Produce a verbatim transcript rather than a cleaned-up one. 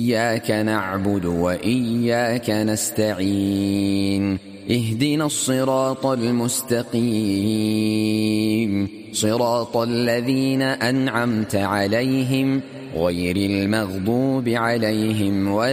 إياك نعبد وإياك نستعين اهدنا الصراط المستقيم صراط الذين أنعمت عليهم غير المغضوب عليهم ولا